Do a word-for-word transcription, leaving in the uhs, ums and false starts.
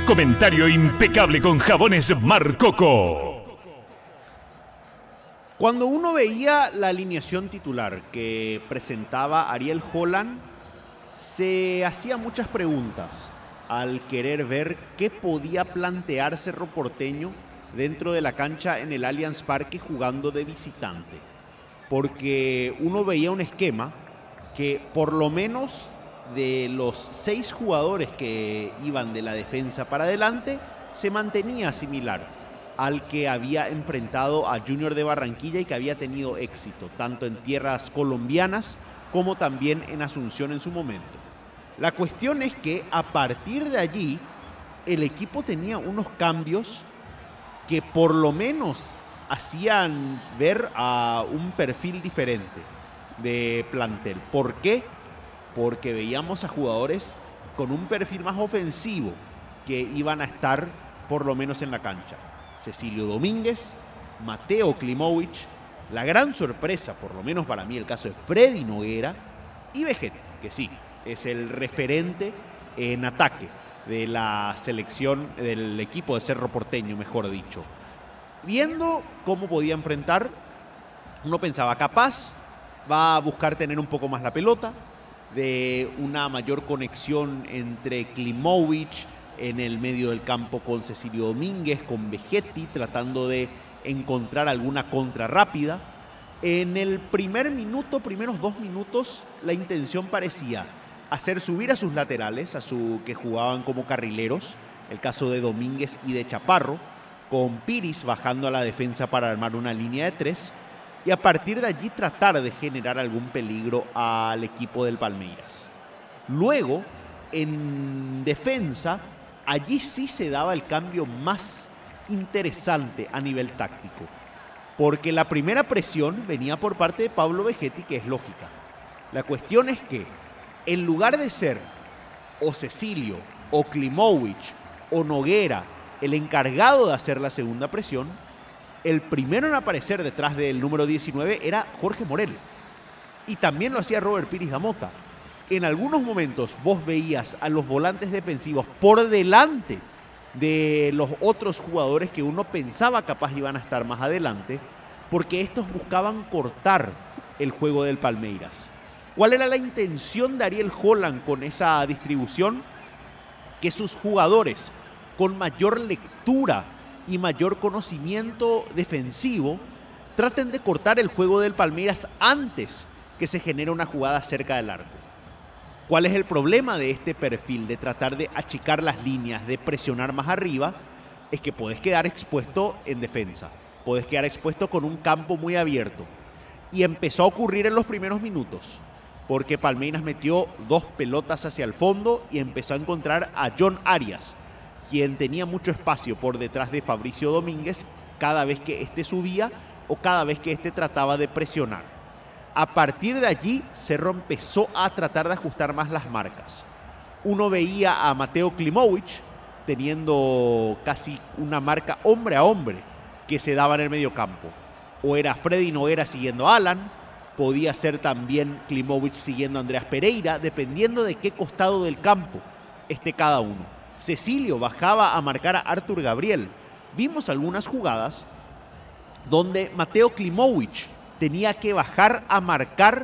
Comentario impecable con jabones Mar Coco. Cuando uno veía la alineación titular que presentaba Ariel Holland, se hacía muchas preguntas al querer ver qué podía plantear Cerro Porteño dentro de la cancha en el Allianz Parque jugando de visitante. Porque uno veía un esquema que por lo menos de los seis jugadores que iban de la defensa para adelante, se mantenía similar al que había enfrentado a Junior de Barranquilla y que había tenido éxito, tanto en tierras colombianas como también en Asunción en su momento. La cuestión es que a partir de allí, el equipo tenía unos cambios que por lo menos hacían ver a un perfil diferente de plantel. ¿Por qué? Porque veíamos a jugadores con un perfil más ofensivo que iban a estar por lo menos en la cancha. Cecilio Domínguez, Mateo Klimovich, la gran sorpresa, por lo menos para mí, el caso de Freddy Noguera y Vegetti, que sí, es el referente en ataque de la selección del equipo de Cerro Porteño, mejor dicho. Viendo cómo podía enfrentar, uno pensaba, capaz va a buscar tener un poco más la pelota, de una mayor conexión entre Klimovich en el medio del campo con Cecilio Domínguez, con Vegetti, tratando de encontrar alguna contra rápida. En el primer minuto, primeros dos minutos, la intención parecía hacer subir a sus laterales, a su que jugaban como carrileros, el caso de Domínguez y de Chaparro, con Piris bajando a la defensa para armar una línea de tres, y a partir de allí tratar de generar algún peligro al equipo del Palmeiras. Luego, en defensa, allí sí se daba el cambio más interesante a nivel táctico, porque la primera presión venía por parte de Pablo Vegetti, que es lógica. La cuestión es que, en lugar de ser o Cecilio, o Klimovich, o Noguera el encargado de hacer la segunda presión, el primero en aparecer detrás del número diecinueve era Jorge Morel. Y también lo hacía Robert Piris da Mota. En algunos momentos vos veías a los volantes defensivos por delante de los otros jugadores que uno pensaba capaz iban a estar más adelante, porque estos buscaban cortar el juego del Palmeiras. ¿Cuál era la intención de Ariel Holland con esa distribución? Que sus jugadores con mayor lectura y mayor conocimiento defensivo traten de cortar el juego del Palmeiras antes que se genere una jugada cerca del arco. ¿Cuál es el problema de este perfil de tratar de achicar las líneas, de presionar más arriba? Es que podés quedar expuesto en defensa, podés quedar expuesto con un campo muy abierto. Y empezó a ocurrir en los primeros minutos, porque Palmeiras metió dos pelotas hacia el fondo y empezó a encontrar a John Arias, quien tenía mucho espacio por detrás de Fabricio Domínguez cada vez que éste subía o cada vez que éste trataba de presionar. A partir de allí, Cerro empezó a tratar de ajustar más las marcas. Uno veía a Mateo Klimovich teniendo casi una marca hombre a hombre que se daba en el mediocampo. O era Freddy Noguera siguiendo a Alan, podía ser también Klimovich siguiendo a Andreas Pereira, dependiendo de qué costado del campo esté cada uno. Cecilio bajaba a marcar a Arthur Gabriel. Vimos algunas jugadas donde Mateo Klimovich tenía que bajar a marcar